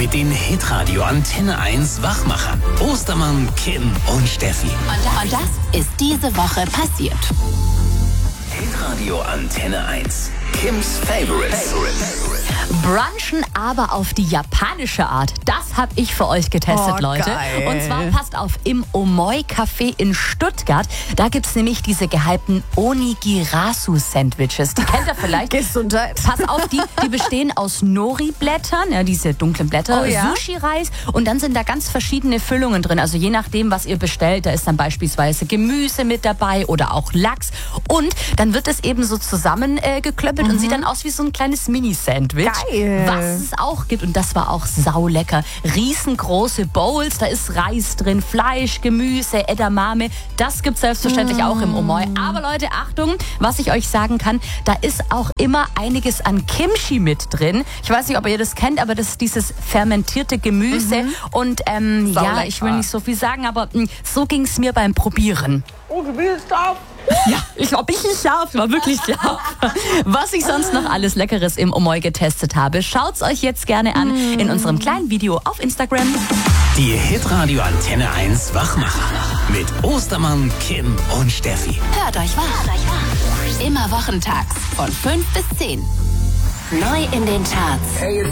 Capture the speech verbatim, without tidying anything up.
mit den Hitradio Antenne eins Wachmachern. Ostermann, Kim und Steffi. Und das ist diese Woche passiert. Hitradio Antenne eins. Kims Favorites. Brunchen, aber auf die japanische Art. Das habe ich für euch getestet, oh, Leute. Geil. Und zwar, passt auf, im Omoi Café in Stuttgart. Da gibt es nämlich diese gehypten Onigirasu-Sandwiches. Die kennt ihr vielleicht. Gesundheit. Pass auf, die, die bestehen aus Nori-Blättern, ja, diese dunklen Blätter, Oh ja? Sushi-Reis und dann sind da ganz verschiedene Füllungen drin. Also je nachdem, was ihr bestellt, da ist dann beispielsweise Gemüse mit dabei oder auch Lachs. Und dann wird es eben so zusammengeklöppelt äh, geklöppelt und sieht dann aus wie so ein kleines Mini-Sandwich. Geil. Was es auch gibt, und das war auch saulecker. Riesengroße Bowls, da ist Reis drin, Fleisch, Gemüse, Edamame. Das gibt es selbstverständlich mm. auch im Omoi. Aber Leute, Achtung, was ich euch sagen kann, da ist auch immer einiges an Kimchi mit drin. Ich weiß nicht, ob ihr das kennt, aber das ist dieses fermentierte Gemüse. Mhm. Und ähm, ja, ich will nicht so viel sagen, aber mh, so ging es mir beim Probieren. Oh, du bist scharf. Ja, ich glaube, ich nicht scharf, war wirklich scharf. Was ich sonst noch alles Leckeres im Omoi getestet habe, schaut's euch jetzt gerne an mm. in unserem kleinen Video auf Instagram. Die Hitradio Antenne eins Wachmacher mit Ostermann, Kim und Steffi. Hört euch wach. Immer wochentags von fünf bis zehn. Neu in den Charts. Hey,